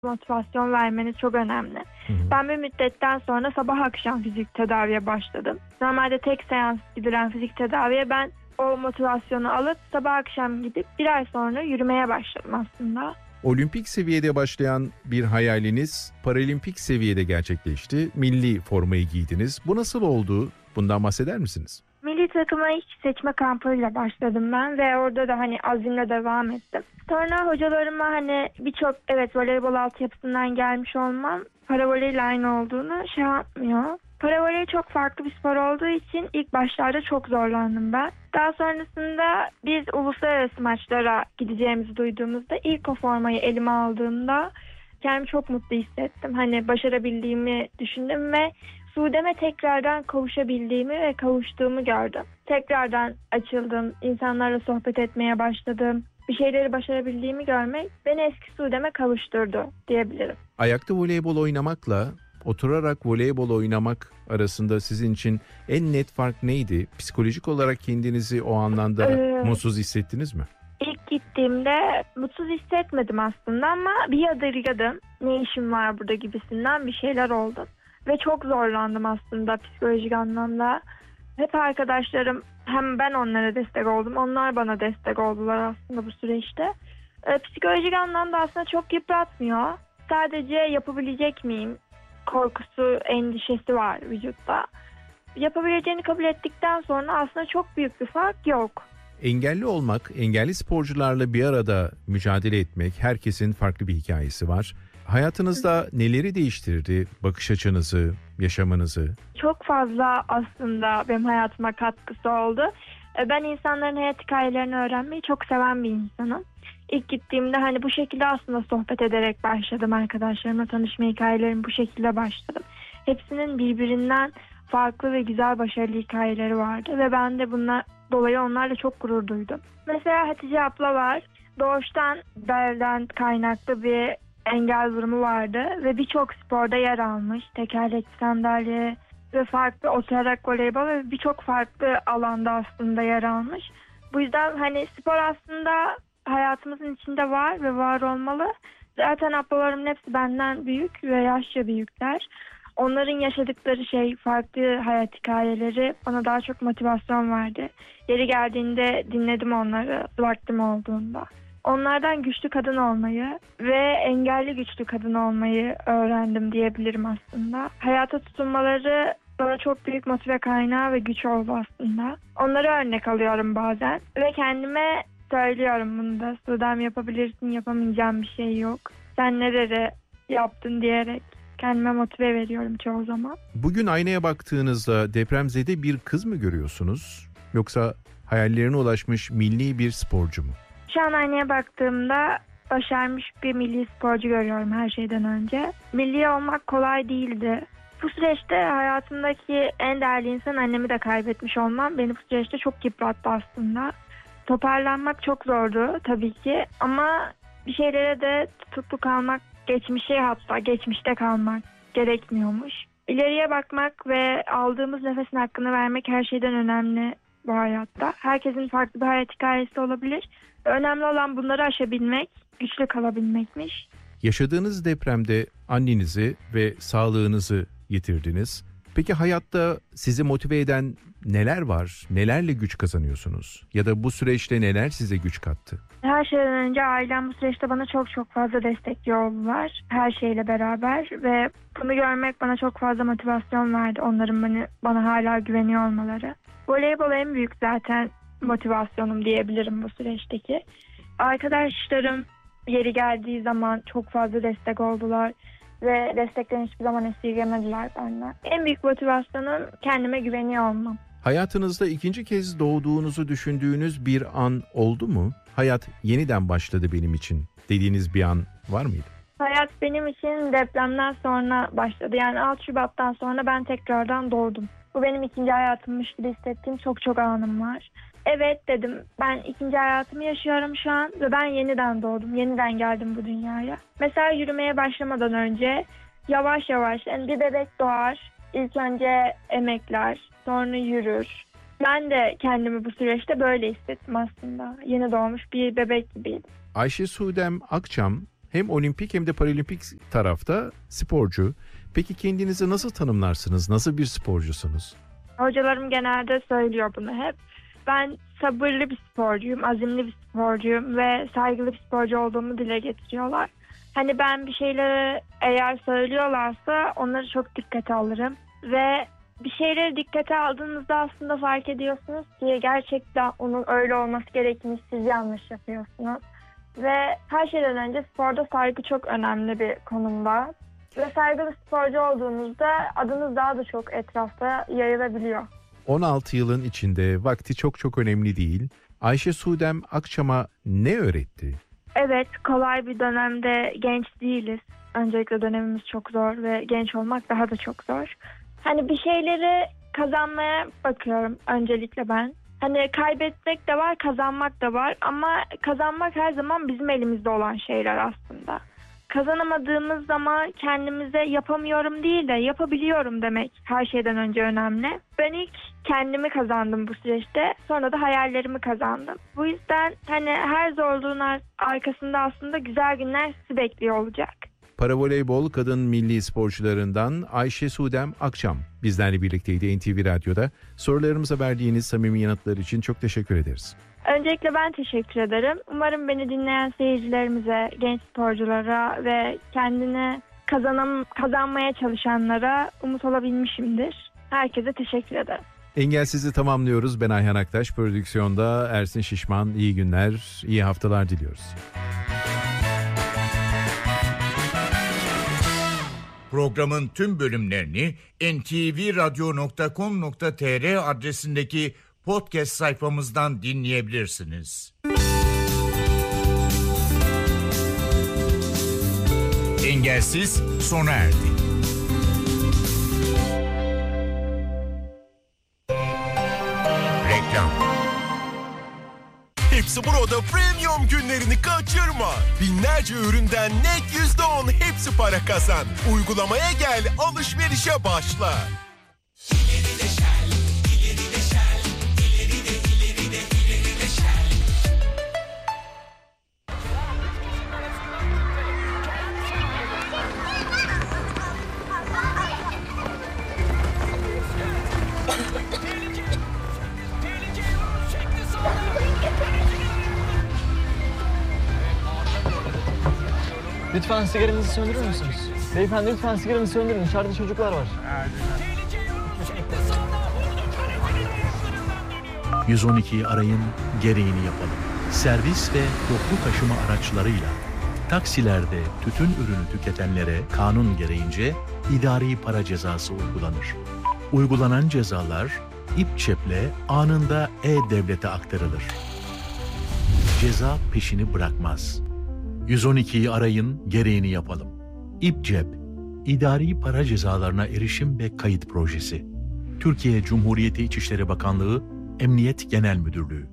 Motivasyon vermeniz çok önemli. Ben bir müddetten sonra sabah akşam fizik tedaviye başladım. Normalde tek seans gidilen fizik tedaviye ben o motivasyonu alıp sabah akşam gidip bir ay sonra yürümeye başladım aslında. Olimpik seviyede başlayan bir hayaliniz paralimpik seviyede gerçekleşti. Milli formayı giydiniz. Bu nasıl oldu? Bundan bahseder misiniz? Milli takıma ilk seçme kampıyla başladım ben ve orada da azimle devam ettim. Sonra hocalarıma birçok voleybol altyapısından gelmiş olmam paravoleyle aynı olduğunu yapmıyor. Paravoley çok farklı bir spor olduğu için ilk başlarda çok zorlandım ben. Daha sonrasında biz uluslararası maçlara gideceğimizi duyduğumuzda ilk o formayı elime aldığımda kendimi çok mutlu hissettim. Başarabildiğimi düşündüm ve Sude'me tekrardan kavuşabildiğimi ve kavuştuğumu gördüm. Tekrardan açıldım, insanlarla sohbet etmeye başladım. Bir şeyleri başarabildiğimi görmek beni eski Sude'me kavuşturdu diyebilirim. Ayakta voleybol oynamakla oturarak voleybol oynamak arasında sizin için en net fark neydi? Psikolojik olarak kendinizi o anlamda mutsuz hissettiniz mi? İlk gittiğimde mutsuz hissetmedim aslında ama bir yadırgadım. Ne işim var burada gibisinden bir şeyler oldu. Ve çok zorlandım aslında psikolojik anlamda. Hep arkadaşlarım, hem ben onlara destek oldum, onlar bana destek oldular aslında bu süreçte. Psikolojik anlamda aslında çok yıpratmıyor. Sadece yapabilecek miyim korkusu, endişesi var vücutta. Yapabileceğini kabul ettikten sonra aslında çok büyük bir fark yok. Engelli olmak, engelli sporcularla bir arada mücadele etmek, herkesin farklı bir hikayesi var. Hayatınızda neleri değiştirdi, bakış açınızı, yaşamınızı? Çok fazla aslında benim hayatıma katkısı oldu. Ben insanların hayat hikayelerini öğrenmeyi çok seven bir insanım. İlk gittiğimde bu şekilde aslında sohbet ederek başladım. Arkadaşlarımla tanışma hikayelerimi bu şekilde başladım. Hepsinin birbirinden farklı ve güzel başarılı hikayeleri vardı ve ben de bunlar dolayı onlarla çok gurur duydum. Mesela Hatice abla var. Doğuştan belden kaynaklı bir engel durumu vardı ve birçok sporda yer almış. Tekerlekli sandalye ve farklı oturarak voleybol ve birçok farklı alanda aslında yer almış. Bu yüzden spor aslında hayatımızın içinde var ve var olmalı. Zaten ablalarımın hepsi benden büyük ve yaşça büyükler. Onların yaşadıkları farklı hayat hikayeleri bana daha çok motivasyon verdi. Yeri geldiğinde dinledim onları vaktim olduğunda. Onlardan güçlü kadın olmayı ve engelli güçlü kadın olmayı öğrendim diyebilirim aslında. Hayata tutunmaları bana çok büyük motive kaynağı ve güç oldu aslında. Onları örnek alıyorum bazen ve kendime söylüyorum bunu da. Sudem yapabilirsin, yapamayacağım bir şey yok. Sen neleri yaptın diyerek kendime motive veriyorum çoğu zaman. Bugün aynaya baktığınızda depremzede bir kız mı görüyorsunuz? Yoksa hayallerine ulaşmış milli bir sporcu mu? Şu an aynaya baktığımda başarmış bir milli sporcu görüyorum her şeyden önce. Milli olmak kolay değildi. Bu süreçte hayatımdaki en değerli insan annemi de kaybetmiş olmam beni bu süreçte çok yıprattı aslında. Toparlanmak çok zordu tabii ki ama bir şeylere de tutuklu kalmak, geçmişte kalmak gerekmiyormuş. İleriye bakmak ve aldığımız nefesin hakkını vermek her şeyden önemli bu hayatta. Herkesin farklı bir hayat hikayesi olabilir. Önemli olan bunları aşabilmek, güçlü kalabilmekmiş. Yaşadığınız depremde annenizi ve sağlığınızı yitirdiniz. Peki hayatta sizi motive eden neler var? Nelerle güç kazanıyorsunuz? Ya da bu süreçte neler size güç kattı? Her şeyden önce ailem bu süreçte bana çok fazla destekliyor oldular. Her şeyle beraber ve bunu görmek bana çok fazla motivasyon verdi. Onların bana hala güveniyor olmaları. Voleybol en büyük zaten motivasyonum diyebilirim bu süreçteki. Arkadaşlarım yeri geldiği zaman çok fazla destek oldular ve desteklerini hiçbir zaman esirgemediler benden. En büyük motivasyonum kendime güveniyor olmam. Hayatınızda ikinci kez doğduğunuzu düşündüğünüz bir an oldu mu? Hayat yeniden başladı benim için dediğiniz bir an var mıydı? Hayat benim için depremden sonra başladı. Yani 6 Şubat'tan sonra ben tekrardan doğdum. Bu benim ikinci hayatımmış gibi hissettiğim çok anım var. Evet dedim, ben ikinci hayatımı yaşıyorum şu an ve ben yeniden doğdum, yeniden geldim bu dünyaya. Mesela yürümeye başlamadan önce yavaş bir bebek doğar. İlk önce emekler, sonra yürür. Ben de kendimi bu süreçte böyle hissettim aslında. Yeni doğmuş bir bebek gibiydim. Ayşe Sudem Akçam hem olimpik hem de paralimpik tarafta sporcu. Peki kendinizi nasıl tanımlarsınız? Nasıl bir sporcusunuz? Hocalarım genelde söylüyor bunu hep. Ben sabırlı bir sporcuyum, azimli bir sporcuyum ve saygılı bir sporcu olduğumu dile getiriyorlar. Hani ben bir şeyleri eğer söylüyorlarsa onları çok dikkate alırım. Ve bir şeyleri dikkate aldığınızda aslında fark ediyorsunuz ki gerçekten onun öyle olması gerektiğini siz yanlış yapıyorsunuz. Ve her şeyden önce sporda saygı çok önemli bir konumda. Ve saygılı sporcu olduğunuzda adınız daha da çok etrafta yayılabiliyor. 16 yılın içinde vakti çok önemli değil. Ayşe Sudem Akçam'a ne öğretti? Evet, kolay bir dönemde genç değiliz. Öncelikle dönemimiz çok zor ve genç olmak daha da çok zor. Hani bir şeyleri kazanmaya bakıyorum öncelikle ben. Hani kaybetmek de var, kazanmak da var ama kazanmak her zaman bizim elimizde olan şeyler aslında. Kazanamadığımız zaman kendimize yapamıyorum değil de yapabiliyorum demek her şeyden önce önemli. Ben ilk kendimi kazandım bu süreçte, sonra da hayallerimi kazandım. Bu yüzden hani her zorluğun arkasında aslında güzel günler sizi bekliyor olacak. Paravoleybol kadın milli sporcularından Ayşe Sudem Akçam bizlerle birlikteydi NTV Radyo'da. Sorularımıza verdiğiniz samimi yanıtlar için çok teşekkür ederiz. Öncelikle ben teşekkür ederim. Umarım beni dinleyen seyircilerimize, genç sporculara ve kendini kazanmaya çalışanlara umut olabilmişimdir. Herkese teşekkür ederim. Engelsiz'i tamamlıyoruz. Ben Ayhan Aktaş, prodüksiyonda Ersin Şişman. İyi günler, iyi haftalar diliyoruz. Programın tüm bölümlerini ntvradio.com.tr adresindeki podcast sayfamızdan dinleyebilirsiniz. Engelsiz sona erdi. Reklam. Hepsi Burada Premium günlerini kaçırma. Binlerce üründen net %10 hepsi para kazan. Uygulamaya gel, alışverişe başla. Lütfen sigaranızı söndürür müsünüz? Beyefendi lütfen sigaranızı söndürün. İçeride çocuklar var. 112'yi arayın, gereğini yapalım. Servis ve toplu taşıma araçlarıyla taksilerde tütün ürünü tüketenlere kanun gereğince idari para cezası uygulanır. Uygulanan cezalar İPÇEP'le anında E-Devlet'e aktarılır. Ceza peşini bırakmaz. 112'yi arayın, gereğini yapalım. İPÇEP, İdari Para Cezalarına Erişim ve Kayıt Projesi. Türkiye Cumhuriyeti İçişleri Bakanlığı, Emniyet Genel Müdürlüğü.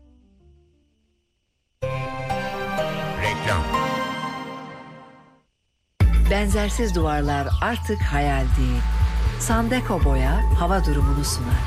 Reklam. Benzersiz duvarlar artık hayal değil. Sandeko Boya hava durumunu sunar.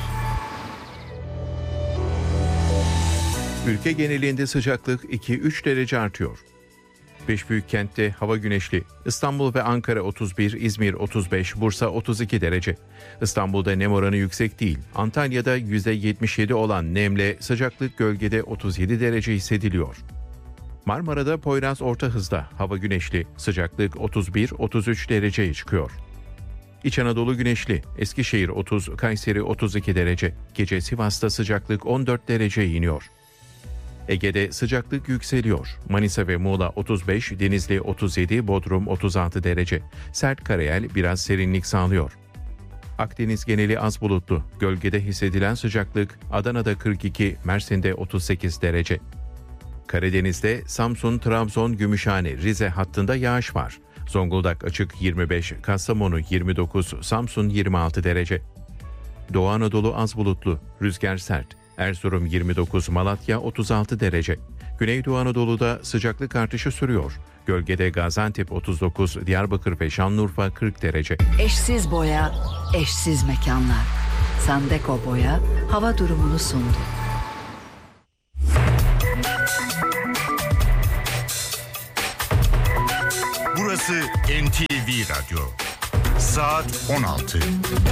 Ülke genelinde sıcaklık 2-3 derece artıyor. 5 büyük kentte hava güneşli. İstanbul ve Ankara 31, İzmir 35, Bursa 32 derece. İstanbul'da nem oranı yüksek değil. Antalya'da %77 olan nemle sıcaklık gölgede 37 derece hissediliyor. Marmara'da Poyraz orta hızda hava güneşli. Sıcaklık 31-33 dereceye çıkıyor. İç Anadolu güneşli. Eskişehir 30, Kayseri 32 derece. Gece Sivas'ta sıcaklık 14 dereceye iniyor. Ege'de sıcaklık yükseliyor. Manisa ve Muğla 35, Denizli 37, Bodrum 36 derece. Sert karayel biraz serinlik sağlıyor. Akdeniz geneli az bulutlu. Gölgede hissedilen sıcaklık Adana'da 42, Mersin'de 38 derece. Karadeniz'de Samsun, Trabzon, Gümüşhane, Rize hattında yağış var. Zonguldak açık 25, Kastamonu 29, Samsun 26 derece. Doğu Anadolu az bulutlu, rüzgar sert. Erzurum 29, Malatya 36 derece. Güneydoğu Anadolu'da sıcaklık artışı sürüyor. Gölgede Gaziantep 39, Diyarbakır ve Şanlıurfa 40 derece. Eşsiz boya, eşsiz mekanlar. Sandeko Boya hava durumunu sundu. NTV Radyo. Saat 16.